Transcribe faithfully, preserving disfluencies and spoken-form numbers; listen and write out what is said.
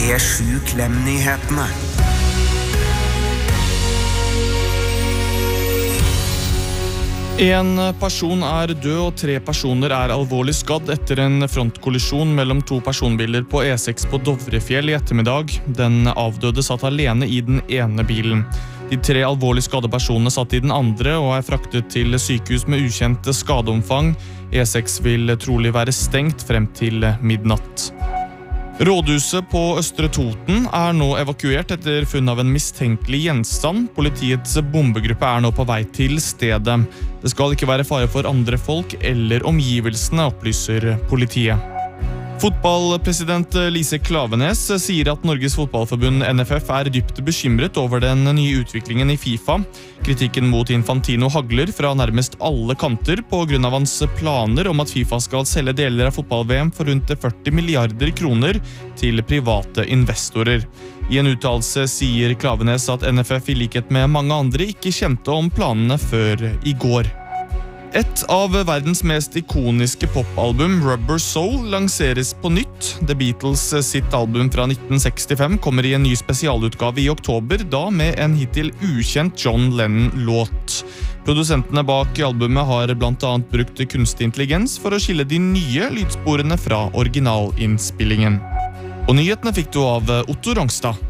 P sju Klem-nyhetene. En person er død og tre personer er alvorlig skadd etter en frontkollisjon mellom to personbiler på E seks på Dovrefjell i ettermiddag. Den avdøde satt alene i den ene bilen. De tre alvorlig skadde personene satt i den andre og er fraktet til sykehus med ukjent skadeomfang. E seks vil trolig være stengt frem til midnatt. Rådhuset på Østre Toten er nå evakuert etter funn av en mistenkelig gjenstand. Politiets bombegruppe er nå på vei til stedet. Det skal ikke være fare for andre folk eller omgivelsene, opplyser politiet. Fotballpresident Lise Klaveness sier at Norges Fotballforbund N F F er dypt bekymret over den nye utviklingen i FIFA. Kritikken mot Infantino hagler fra nærmest alle kanter på grunn av hans planer om at FIFA skal selge deler av fotball-V M for rundt førti milliarder kroner til private investorer. I en uttalelse sier Klaveness at N F F i likhet med mange andre ikke kjente om planene før i går. Et av verdens mest ikoniske popalbum, Rubber Soul, lanseres på nytt. The Beatles sitt album fra nitten sekstifem kommer i en ny spesialutgave i oktober, da med en hittil ukjent John Lennon-låt. Produsentene bak albumet har blant annet brukt kunstig intelligens for å skille de nye lydsporene fra originalinnspillingen. Og nyhetene fikk du av Otto Rongstad.